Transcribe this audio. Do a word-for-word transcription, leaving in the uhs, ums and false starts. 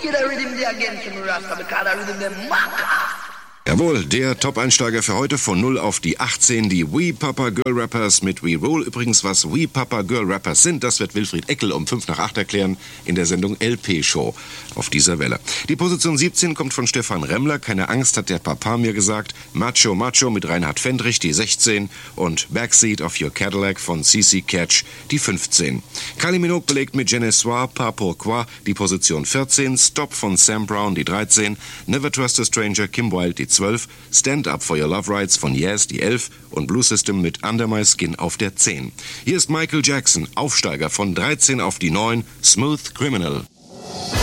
wicked rhythm there again to me, Rasta, because the rhythm them maca. Jawohl, der Top-Einsteiger für heute von null auf die achtzehn, die Wee Papa Girl Rappers mit We Roll. Übrigens, was Wee Papa Girl Rappers sind, das wird Wilfried Eckel um fünf nach acht erklären in der Sendung L P-Show auf dieser Welle. Die Position siebzehn kommt von Stefan Remmler. Keine Angst, hat der Papa mir gesagt. Macho Macho mit Reinhard Fendrich, die sechzehn. Und Backseat of Your Cadillac von C C Catch, die fünfzehn. Kylie Minogue belegt mit Je ne sais pas pourquoi die Position vierzehn. Stop von Sam Brown, die dreizehn. Never Trust a Stranger, Kim Wilde, die zwölf, Stand Up for Your Love Rights von Yes, die elf und Blue System mit Under My Skin auf der zehn. Hier ist Michael Jackson, Aufsteiger von dreizehn auf die neun, Smooth Criminal.